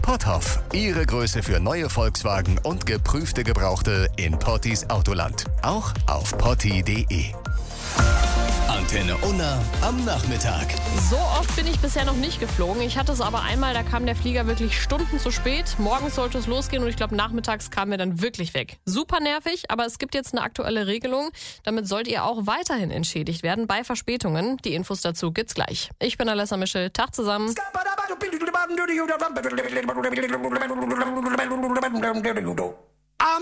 Potthoff, Ihre Größe für neue Volkswagen und geprüfte Gebrauchte in Pottis Autoland. Auch auf potti.de. Antenne Unna am Nachmittag. So oft bin ich bisher noch nicht geflogen. Ich hatte es aber einmal, da kam der Flieger wirklich Stunden zu spät. Morgens sollte es losgehen und ich glaube, nachmittags kamen wir dann wirklich weg. Super nervig, aber es gibt jetzt eine aktuelle Regelung. Damit sollt ihr auch weiterhin entschädigt werden bei Verspätungen. Die Infos dazu gibt's gleich. Ich bin Alessa Mischel. Tag zusammen.